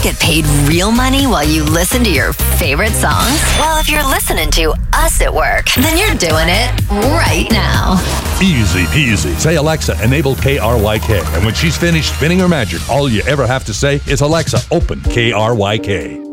get paid real money while you listen to your favorite songs? Well, if you're listening to us at work, then you're doing it right now. Easy peasy. Say, Alexa, enable KRYK. And when she's finished spinning her magic, all you ever have to say is, Alexa, open KRYK.